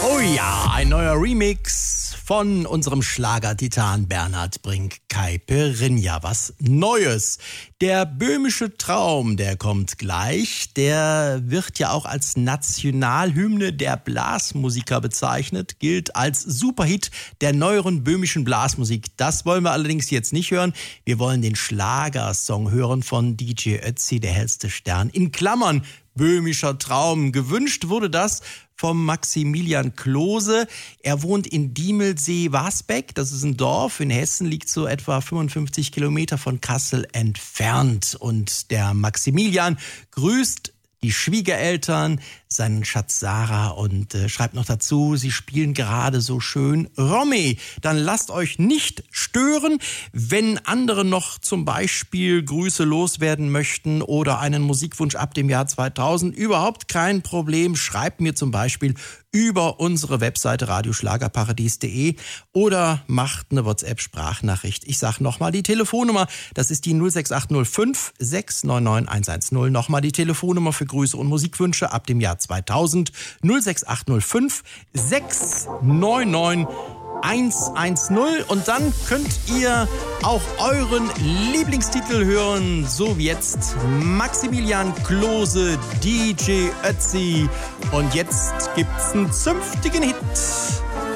Oh ja, ein neuer Remix von unserem Schlagertitan Bernhard Brink, Caipirinha, was Neues. Der böhmische Traum, der kommt gleich. Der wird ja auch als Nationalhymne der Blasmusiker bezeichnet, gilt als Superhit der neueren böhmischen Blasmusik. Das wollen wir allerdings jetzt nicht hören. Wir wollen den Schlagersong hören von DJ Ötzi, der hellste Stern. In Klammern, böhmischer Traum. Gewünscht wurde das vom Maximilian Klose. Er wohnt in Diemelsee-Wasbeck. Das ist ein Dorf in Hessen, liegt so etwa 55 Kilometer von Kassel entfernt. Und der Maximilian grüßt die Schwiegereltern, seinen Schatz Sarah und schreibt noch dazu, sie spielen gerade so schön Romy. Dann lasst euch nicht stören, wenn andere noch zum Beispiel Grüße loswerden möchten oder einen Musikwunsch ab dem Jahr 2000. Überhaupt kein Problem. Schreibt mir zum Beispiel über unsere Webseite radioschlagerparadies.de oder macht eine WhatsApp-Sprachnachricht. Ich sage nochmal die Telefonnummer, das ist die 06805 699 110. Nochmal die Telefonnummer für Grüße und Musikwünsche ab dem Jahr 2000 06805 699 110 und dann könnt ihr auch euren Lieblingstitel hören, so wie jetzt Maximilian Klose, DJ Ötzi und jetzt gibt's einen zünftigen Hit.